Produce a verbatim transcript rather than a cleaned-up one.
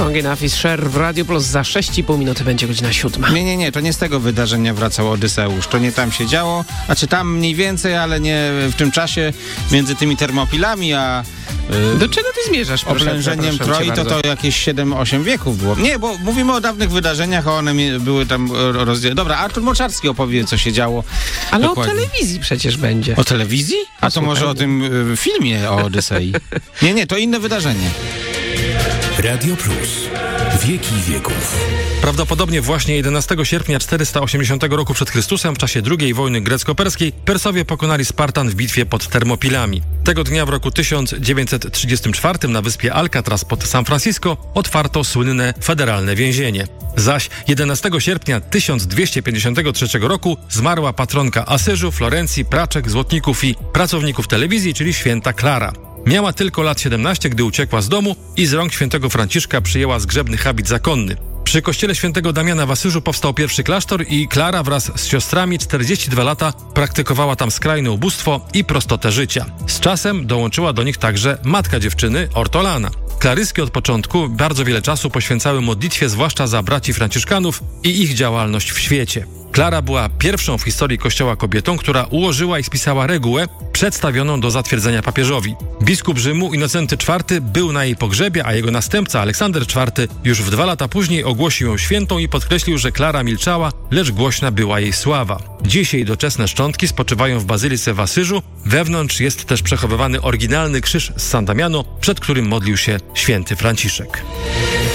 Longina Fischer w Radio Plus. Za sześć i pół minuty będzie godzina siódma. Nie, nie, nie, to nie z tego wydarzenia wracał Odyseusz. To nie tam się działo, znaczy tam mniej więcej, ale nie w tym czasie między tymi Termopilami, a yy, do czego ty zmierzasz? oblężeniem Troi, to to jakieś siedem osiem wieków było. Nie, bo mówimy o dawnych wydarzeniach, a one mi, były tam rozdzielone. Dobra, Artur Moczarski opowie, co się działo. Ale dokładnie. O telewizji przecież będzie. O telewizji? A to Słuchaj. może o tym y, filmie o Odysei. Nie, nie, to inne wydarzenie. Radio Plus. Wieki wieków. Prawdopodobnie właśnie jedenastego sierpnia czterysta osiemdziesiątego roku przed Chrystusem w czasie drugiej wojny grecko-perskiej Persowie pokonali Spartan w bitwie pod Termopilami. Tego dnia w roku tysiąc dziewięćset trzydziestym czwartym na wyspie Alcatraz pod San Francisco otwarto słynne federalne więzienie. Zaś jedenastego sierpnia tysiąc dwieście pięćdziesiątego trzeciego roku zmarła patronka Asyżu, Florencji, praczek, złotników i pracowników telewizji, czyli święta Klara. Miała tylko lat siedemnaście, gdy uciekła z domu i z rąk świętego Franciszka przyjęła zgrzebny habit zakonny. Przy kościele świętego Damiana w Asyżu powstał pierwszy klasztor i Klara wraz z siostrami czterdzieści dwa lata praktykowała tam skrajne ubóstwo i prostotę życia. Z czasem dołączyła do nich także matka dziewczyny, Ortolana. Klaryski od początku bardzo wiele czasu poświęcały modlitwie, zwłaszcza za braci franciszkanów i ich działalność w świecie. Klara była pierwszą w historii Kościoła kobietą, która ułożyła i spisała regułę przedstawioną do zatwierdzenia papieżowi. Biskup Rzymu Innocenty czwarty był na jej pogrzebie, a jego następca Aleksander czwarty już w dwa lata później ogłosił ją świętą i podkreślił, że Klara milczała, lecz głośna była jej sława. Dziś jej doczesne szczątki spoczywają w bazylice w Asyżu. Wewnątrz jest też przechowywany oryginalny krzyż z San Damiano, przed którym modlił się święty Franciszek.